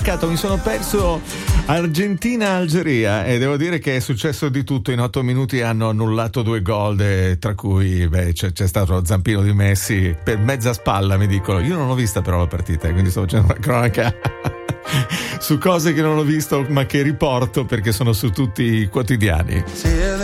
Mi sono perso Argentina-Algeria e devo dire che è successo di tutto. In 8 minuti hanno annullato 2 gol, tra cui c'è stato lo zampino di Messi per mezza spalla, mi dicono. Io non l'ho vista però la partita, quindi sto facendo una cronaca su cose che non ho visto ma che riporto perché sono su tutti i quotidiani.